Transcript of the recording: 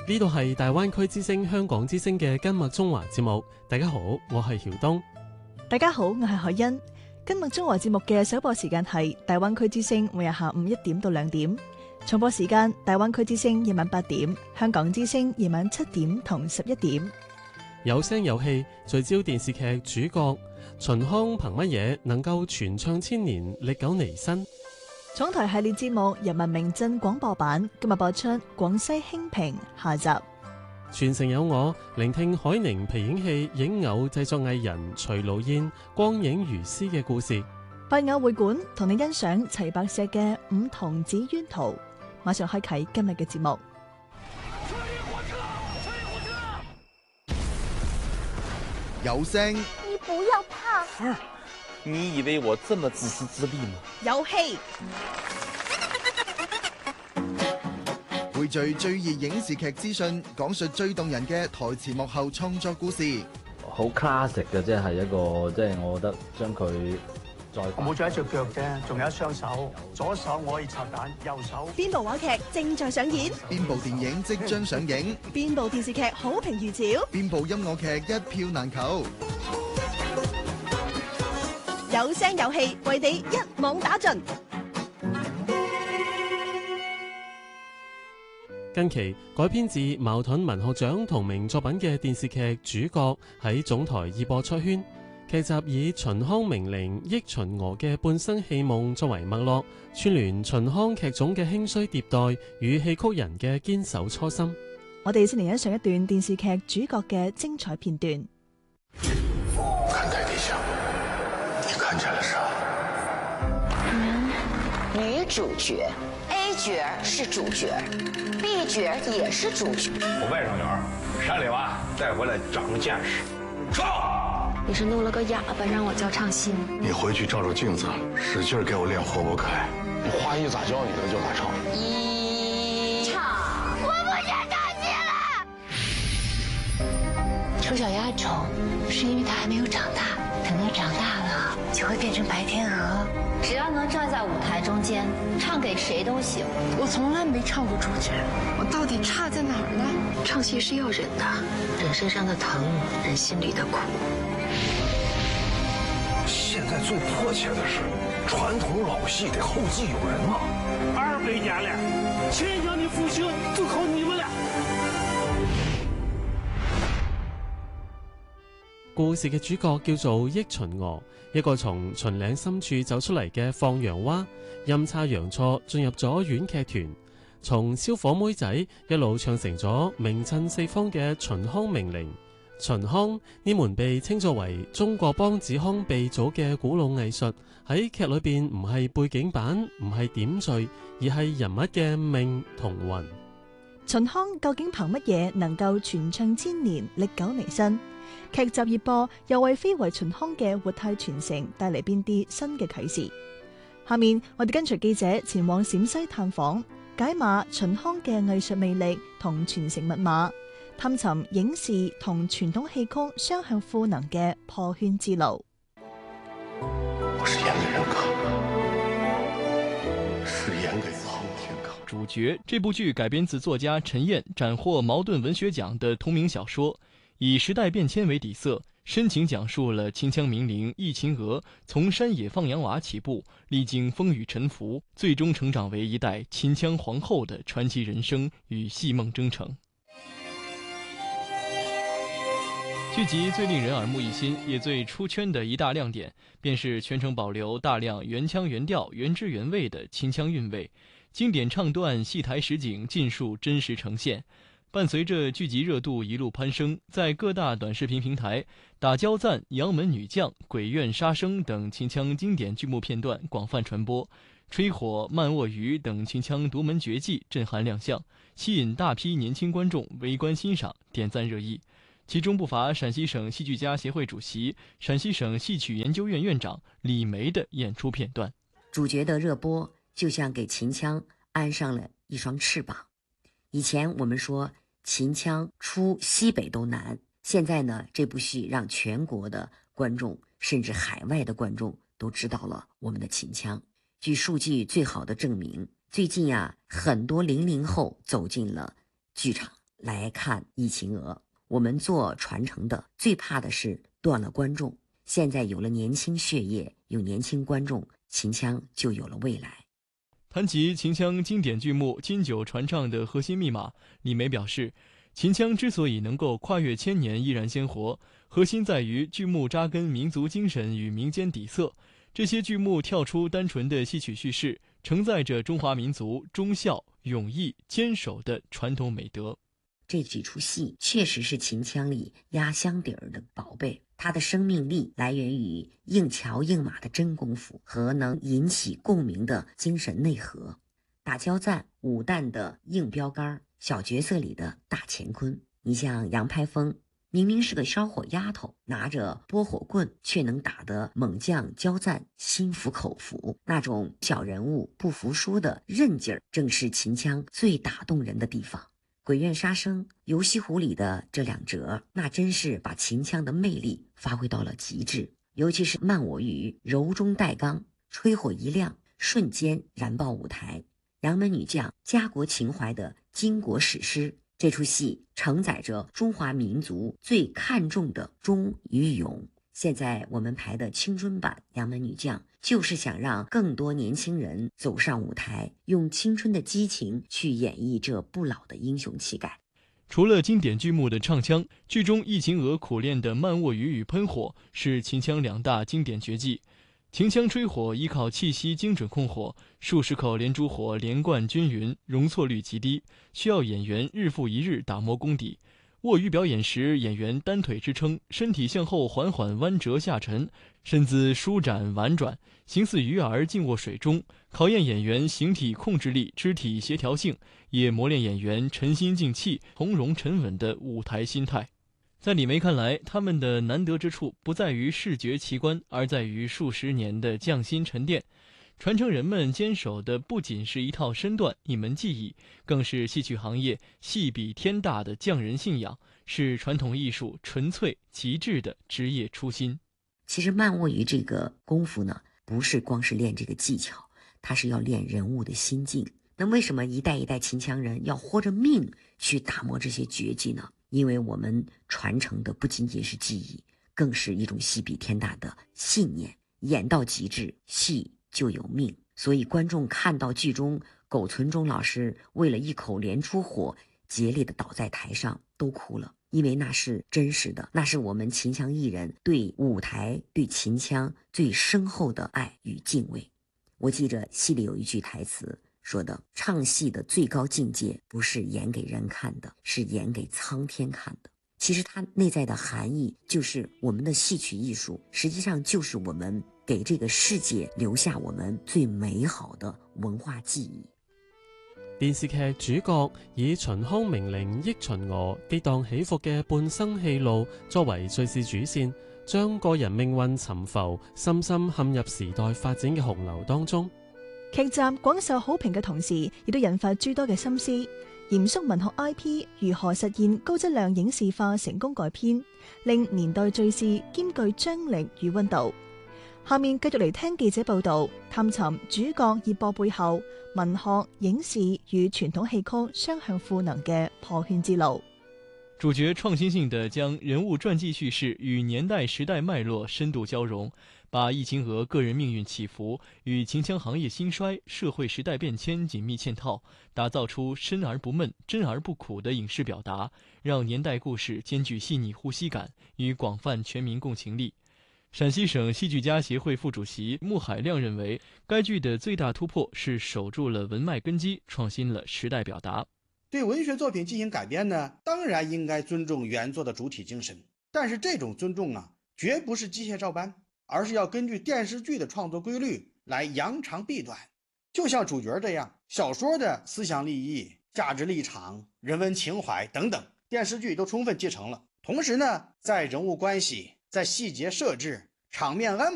呢度係大灣區之聲香港之聲嘅今日中華節目。大家好，我係曉東。 大家好，我係海欣。今日中華節目嘅首播時間係大灣區之聲，每日下午1點到2點。重播時間大灣區之聲夜晚8點，香港之聲夜晚7點同11點。 有聲有戲，聚焦電視劇主角秦腔憑乜嘢能夠傳唱千年，歷久彌新。 廠台系列節目《人民名鎮》廣播版今日播出廣西興平下集。 傳承有我，聆聽海寧皮影戲影偶製作藝人徐魯燕光影如絲嘅故事。 百偶會館同你欣賞齊白石嘅五桐紫淵圖。馬上開啟今日嘅節目。 有聲， 你不要怕。 你以為我這麼自私自利嗎？ 有戲， 匯聚最熱影視劇資訊，講述最動人嘅台前幕後創作故事。 好 classic 嘅，即係一個，即係我覺得將佢再冇咗一隻腳啫，仲有一雙手，左手我可以拆彈，右手。 邊部話劇正在上演？ 邊部電影即將上映？ 邊部電視劇好評如潮？ 邊部音樂劇一票難求？ 有聲有戲，為你一網打盡。 近期改編自茅盾文學獎同名作品嘅電視劇主角喺總台熱播出圈。劇集以秦腔名伶憶秦娥嘅半生戲夢作為脈絡，串聯秦腔劇種嘅興衰迭代與戲曲人嘅堅守初心。 我哋先嚟欣賞一段電視劇主角嘅精彩片段。 看台底下，你看見了啥？ 女主角 A 角是主角 ，B 角也是主角。 我外甥女儿山里娃带回来长个见识。唱。 你是弄了个哑巴让我教唱戏吗？ 你回去照照鏡子，使勁給我練活不開。你花藝咋教你的就咋唱。 唱，我不想唱戲了。 丑小鴨丑，是因為它還沒有長大，等它長大了就會變成白天鵝。 只要能站在舞台中間，唱給誰都行。 我從來沒唱過主角，我到底差在哪兒呢？唱戲是要忍的，忍身上的疼，忍心裡的苦。 現在最迫切的是，傳統老戲得後繼有人啊 200年了，秦腔的復興就靠你們了。 故事嘅主角叫做憶秦娥，一個從秦嶺深處走出嚟嘅放羊娃，陰差陽錯進入咗縣劇團，從燒火妹仔一路唱成咗名震四方嘅秦腔名伶。秦腔呢門被稱作為中國梆子腔鼻祖嘅古老藝術，喺劇裏邊唔係背景板，唔係點綴，而係人物嘅命同魂。 秦腔究竟憑乜嘢能夠傳唱千年，歷久彌新？劇集熱播又為非遺秦腔嘅活態傳承帶嚟邊啲新嘅啟示？下面我哋跟隨記者前往陝西探訪，解碼秦腔嘅藝術魅力同傳承密碼，探尋影視同傳統戲曲雙向賦能嘅破圈之路。 我是演給人看的，是演給蒼天看。 主角這部劇改編自作家陳燕斬獲茅盾文學獎的同名小說，以時代變遷為底色，深情講述了秦腔名伶憶秦娥從山野放羊娃起步，歷經風雨沉浮，最終成長為一代秦腔皇后的傳奇人生與戲夢征程。劇集最令人耳目一新也最出圈的一大亮點，便是全程保留大量原腔原調原汁原味的秦腔韻味，經典唱段戲台實景盡數真實呈現。伴隨着劇集熱度一路攀升，在各大短視頻平台，打交讚、楊門女將、鬼怨殺生等秦腔經典劇目片段廣泛傳播，吹火、慢臥魚等秦腔獨門絕技震撼亮相，吸引大批年輕觀眾圍觀欣賞，點讚熱議。其中不乏陝西省戲劇家協會主席、陝西省戲曲研究院院長李梅的演出片段。 主角的熱播就像給秦腔安上了一雙翅膀。以前我們說秦腔出西北都難，現在呢，這部戲讓全國的觀眾甚至海外的觀眾都知道了我們的秦腔。據數據最好的證明，最近很多00後走進了劇場。 来看《疫情娥》。我们做传承的最怕的是断了观众，现在有了年轻血液，有年轻观众，秦腔就有了未来。 谈及秦腔经典剧目经久传唱的核心密码，李梅表示，秦腔之所以能够跨越千年依然鲜活，核心在于剧目扎根民族精神与民间底色。这些剧目跳出单纯的戏曲叙事，承载着中华民族忠孝、勇毅、坚守的传统美德。 这几出戏确实是秦腔里压箱底儿的宝贝，它的生命力来源于硬桥硬马的真功夫和能引起共鸣的精神内核。打交赞、武旦的硬标杆，小角色里的大乾坤。你像杨排风，明明是个烧火丫头，拿着拨火棍，却能打得猛将交赞心服口服。那种小人物不服输的韧劲儿，正是秦腔最打动人的地方。鬼怨杀生、游戏湖里的这两折，那真是把秦腔的魅力发挥到了极致。尤其是慢我语柔中带刚，吹火一亮，瞬间燃爆舞台。杨门女将家国情怀的巾帼史诗，这出戏承载着中华民族最看重的忠与勇。现在我们排的青春版杨门女将，就是想让更多年轻人走上舞台，用青春的激情去演绎这不老的英雄气概。 除了经典剧目的唱腔，剧中疫情娥苦练的慢卧语与喷火是秦腔两大经典绝技。秦腔吹火依靠气息精准控火，数十口连珠火连贯均匀，容错率极低，需要演员日复一日打磨功底。卧鱼表演时，演员单腿支撑，身体向后缓缓弯折下沉，身姿舒展婉转，形似鱼儿静卧水中，考验演员形体控制力、肢体协调性，也磨练演员沉心静气、从容沉稳的舞台心态。在李梅看来，他们的难得之处不在于视觉奇观，而在于数十年的匠心沉淀。传承人们坚守的不仅是一套身段、一门技艺，更是戏曲行业戏比天大的匠人信仰，是传统艺术纯粹极致的职业初心。 其实慢卧语这个功夫呢，不是光是练这个技巧，它是要练人物的心境。那为什么一代一代秦腔人要豁着命去打磨这些绝技呢？因为我们传承的不仅仅是技艺，更是一种戏比天大的信念。演到极致，戏就有命。所以观众看到剧中苟存中老师为了一口连珠火竭力的倒在台上，都哭了，因为那是真实的，那是我们秦腔艺人对舞台、对秦腔最深厚的爱与敬畏。我记着戏里有一句台词说的，唱戏的最高境界不是演给人看的，是演给苍天看的。其实它内在的含义就是我们的戏曲艺术实际上就是我们给这个世界留下我们最美好的文化記憶。 電視劇主角以秦腔名伶憶秦娥激盪起伏嘅半生戲路作為敘事主線，將個人命運沉浮，深深陷入時代發展嘅洪流當中。 劇集廣受好評嘅同時，亦都引發諸多嘅心思。嚴肅文學 IP 如何實現高質量影視化成功改編，令年代敘事兼具張力與溫度。下面繼續嚟聽記者報導，探尋主角熱播背後文學、影視與傳統戲曲雙向賦能嘅破圈之路。 主角創新性地將人物傳記敘事與年代時代脈絡深度交融，把疫情娥個人命運起伏與秦腔行業興衰、社會時代變遷緊密嵌套，打造出深而不悶、真而不苦的影視表達，讓年代故事兼具細膩呼吸感與廣泛全民共情力。陕西省戲劇家協會副主席穆海亮認為，該劇的最大突破是守住了文脈根基，創新了時代表達。 對文學作品進行改編呢，當然應該尊重原作的主體精神，但是這種尊重啊，絕不是機械照搬，而是要根據電視劇的創作規律來揚長避短。就像主角這樣，小說的思想立意、價值立場、人文情懷等等，電視劇都充分繼承了。同時呢，在人物關係、在細節設置、場面安排